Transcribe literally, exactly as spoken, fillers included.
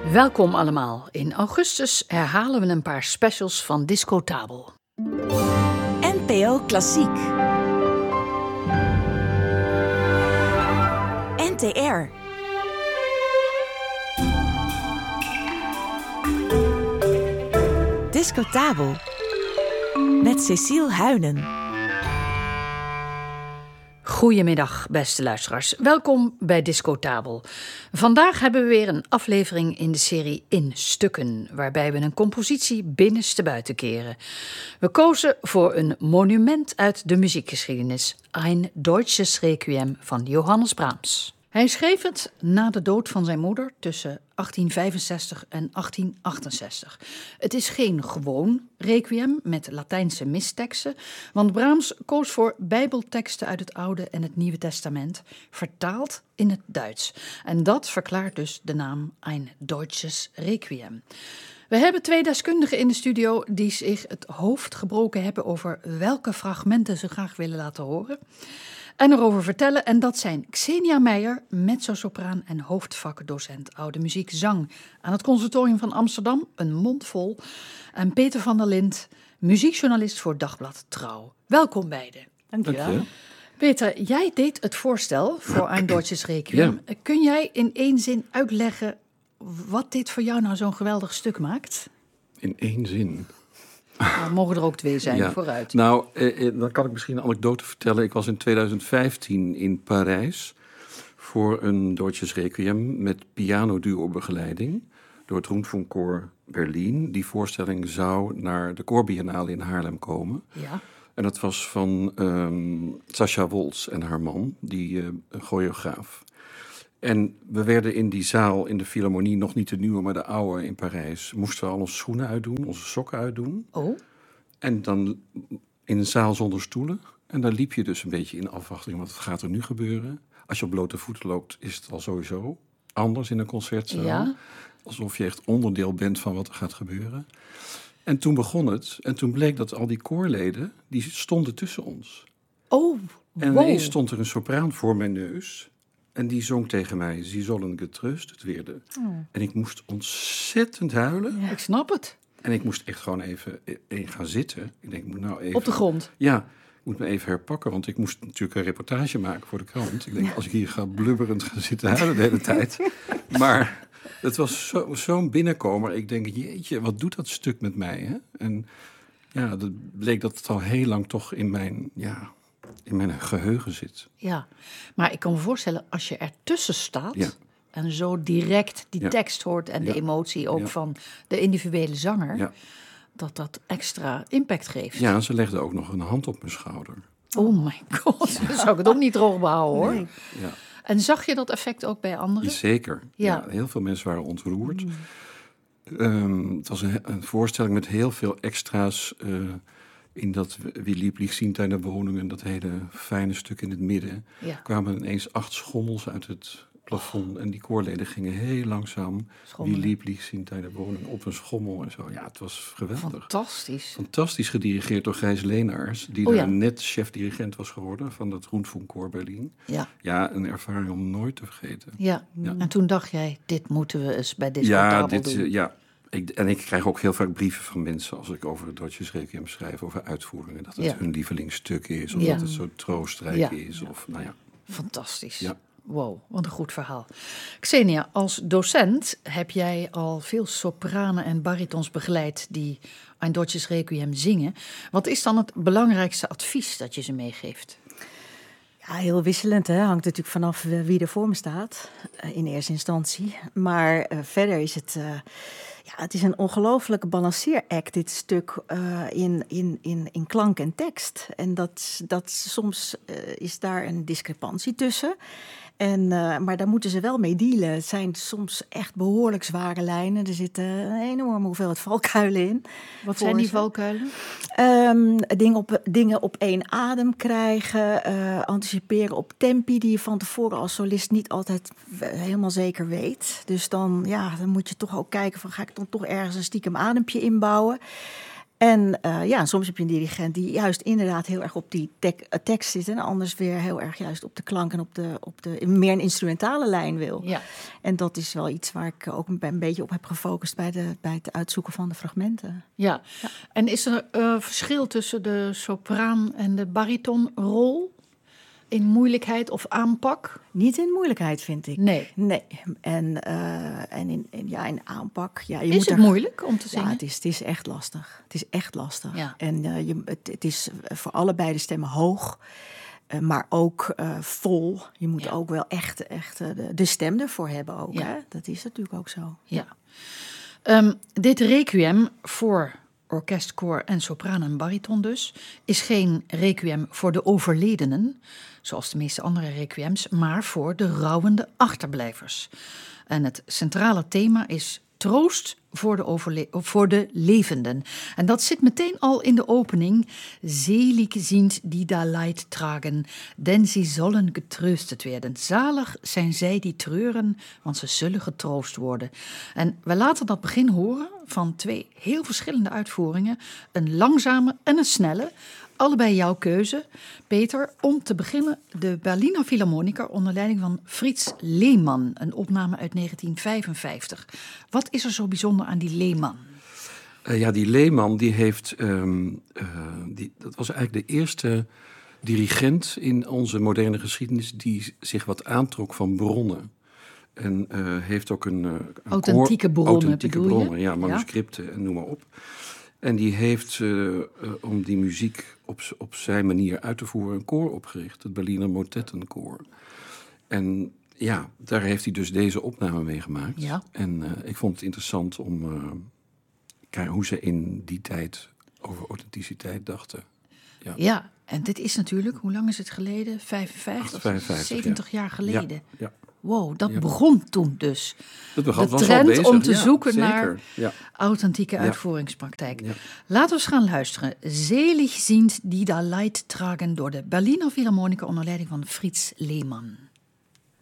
Welkom allemaal. In augustus herhalen we een paar specials van Discotabel. N P O Klassiek. N T R. Discotabel. Met Cecile Huynen. Goedemiddag, beste luisteraars. Welkom bij Discotabel. Vandaag hebben we weer een aflevering in de serie In Stukken, waarbij we een compositie binnenste buiten keren. We kozen voor een monument uit de muziekgeschiedenis, Ein Deutsches Requiem van Johannes Brahms. Hij schreef het na de dood van zijn moeder tussen achttien vijfenzestig en achttien achtenzestig. Het is geen gewoon requiem met Latijnse misteksten, want Brahms koos voor bijbelteksten uit het Oude en het Nieuwe Testament, vertaald in het Duits. En dat verklaart dus de naam Ein Deutsches Requiem. We hebben twee deskundigen in de studio die zich het hoofd gebroken hebben over welke fragmenten ze graag willen laten horen en erover vertellen. En dat zijn Xenia Meijer, mezzosopraan en hoofdvakdocent oude muziek zang aan het Conservatorium van Amsterdam, een mond vol. En Peter van der Lint, muziekjournalist voor Dagblad Trouw. Welkom beiden. Dank je wel. Peter, jij deed het voorstel voor Ein Deutsches Requiem. Ja. Kun jij in één zin uitleggen wat dit voor jou nou zo'n geweldig stuk maakt? In één zin? Nou, mogen er ook twee zijn, ja. vooruit. Nou, eh, dan kan ik misschien een anekdote vertellen. Ik was in twintig vijftien in Parijs voor een Deutsches Requiem met pianoduo-begeleiding door het Rundfunkchor Berlin. Die voorstelling zou naar de Koorbiennale in Haarlem komen. Ja. En dat was van um, Sascha Wolz en haar man, die uh, een choreograaf. En we werden in die zaal in de Philharmonie, nog niet de nieuwe, maar de oude in Parijs, moesten we al onze schoenen uitdoen, onze sokken uitdoen. Oh. En dan in een zaal zonder stoelen. En dan liep je dus een beetje in afwachting, wat gaat er nu gebeuren? Als je op blote voeten loopt, is het al sowieso anders in een concertzaal. Ja. Alsof je echt onderdeel bent van wat er gaat gebeuren. En toen begon het. En toen bleek dat al die koorleden, die stonden tussen ons. Oh, wow. En ineens stond er een sopraan voor mijn neus. En die zong tegen mij, Sie sollen getröstet werden. Oh. En ik moest ontzettend huilen. Ja, ik snap het. En ik moest echt gewoon even, even gaan zitten. Ik denk, ik moet nou even... Op de grond? Ja, ik moet me even herpakken. Want ik moest natuurlijk een reportage maken voor de krant. Ik denk, ja. Als ik hier ga blubberend gaan zitten huilen de hele tijd. Maar het was zo, zo'n binnenkomer. Ik denk, jeetje, wat doet dat stuk met mij? Hè? En ja, dat bleek dat het al heel lang toch in mijn... ja. in mijn geheugen zit. Ja, maar ik kan me voorstellen, als je ertussen staat... Ja. en zo direct die ja. tekst hoort en ja. de emotie ook ja. van de individuele zanger... Ja. dat dat extra impact geeft. Ja, ze legde ook nog een hand op mijn schouder. Oh my god, ja. Dan zou ik het ook niet droog behouden, hoor. Nee. Ja. En zag je dat effect ook bij anderen? Zeker. Ja. Ja, heel veel mensen waren ontroerd. Mm. Um, het was een, een voorstelling met heel veel extra's... Uh, in dat Wie lieblich sind deine Wohnungen, dat hele fijne stuk in het midden, ja. kwamen ineens acht schommels uit het plafond. En die koorleden gingen heel langzaam Wie lieblich sind deine Wohnungen op een schommel en zo. Ja, het was geweldig. Fantastisch. Fantastisch gedirigeerd door Gijs Leenaars, die oh, daar ja. net chef-dirigent was geworden van het Rundfunkchor Berlin. Ja. Ja, een ervaring om nooit te vergeten. Ja, ja. En toen dacht jij, dit moeten we eens bij Discotabel ja, dit, doen. Ja, Ik, en ik krijg ook heel vaak brieven van mensen als ik over het Deutsches Requiem schrijf, over uitvoeringen. Dat het ja. hun lievelingsstuk is, of ja. dat het zo troostrijk ja. is. Of, nou ja. Fantastisch. Ja. Wow, wat een goed verhaal. Xenia, als docent heb jij al veel sopranen en baritons begeleid die Ein Deutsches Requiem zingen. Wat is dan het belangrijkste advies dat je ze meegeeft? Ja, heel wisselend. Hè? Hangt natuurlijk vanaf wie er voor me staat, in eerste instantie. Maar uh, verder is het... Uh, Ja, het is een ongelooflijke balanceeract, dit stuk, uh, in, in, in, in klank en tekst. En dat, dat soms uh, is daar een discrepantie tussen. En, uh, maar daar moeten ze wel mee dealen. Het zijn soms echt behoorlijk zware lijnen. Er zitten een enorme hoeveelheid valkuilen in. Wat zijn die valkuilen? Um, dingen, op, dingen op één adem krijgen. Uh, anticiperen op tempi die je van tevoren als solist niet altijd helemaal zeker weet. Dus dan, ja, dan moet je toch ook kijken van, ga ik dan toch ergens een stiekem adempje inbouwen? En uh, ja, soms heb je een dirigent die juist inderdaad heel erg op die tek, uh, tekst zit. En anders weer heel erg juist op de klank en op de, op de meer een instrumentale lijn wil. Ja. En dat is wel iets waar ik ook een, een beetje op heb gefocust bij, de, bij het uitzoeken van de fragmenten. Ja, ja. En is er uh, verschil tussen de sopraan en de baritonrol? In moeilijkheid of aanpak? Niet in moeilijkheid, vind ik. Nee. Nee. En, uh, en in, in, ja, in aanpak... Ja, je is moet het er, moeilijk om te zingen? Ja, het is, het is echt lastig. Het is echt lastig. Ja. En uh, je, het, het is voor allebei de stemmen hoog, uh, maar ook uh, vol. Je moet ja. ook wel echt, echt uh, de, de stem ervoor hebben ook. Ja. Hè? Dat is natuurlijk ook zo. Ja. Um, dit requiem voor orkest, koor en sopraan en bariton dus, is geen requiem voor de overledenen, zoals de meeste andere requiems, maar voor de rouwende achterblijvers. En het centrale thema is troost voor de, overle- voor de levenden. En dat zit meteen al in de opening. Selig sind die da Leid tragen, denn sie sollen getröstet werden. Zalig zijn zij die treuren, want ze zullen getroost worden. En we laten dat begin horen van twee heel verschillende uitvoeringen. Een langzame en een snelle. Allebei jouw keuze, Peter. Om te beginnen de Berliner Philharmoniker onder leiding van Fritz Lehmann. Een opname uit negentien vijfenvijftig. Wat is er zo bijzonder aan die Lehmann? Uh, ja, die Lehmann, die heeft, um, uh, die, dat was eigenlijk de eerste dirigent in onze moderne geschiedenis die zich wat aantrok van bronnen. En uh, heeft ook een, uh, een authentieke koor, bronnen, authentieke bedoel je? bronnen, ja, manuscripten ja. en noem maar op. En die heeft, uh, uh, om die muziek op, op zijn manier uit te voeren, een koor opgericht. Het Berliner Motettenkoor. En ja, daar heeft hij dus deze opname mee gemaakt. Ja. En uh, ik vond het interessant om uh, kijken hoe ze in die tijd over authenticiteit dachten. Ja. ja, en dit is natuurlijk, hoe lang is het geleden? vijfenvijftig, vijfenvijftig zeventig ja. jaar geleden. Ja, ja. Wow, dat ja. begon toen dus. Dat begon, de was trend al bezig. om te ja, zoeken zeker. naar ja. authentieke ja. uitvoeringspraktijk. Ja. Laten we eens gaan luisteren. Selig sind die da Leid tragen door de Berliner Philharmoniker onder leiding van Fritz Lehmann.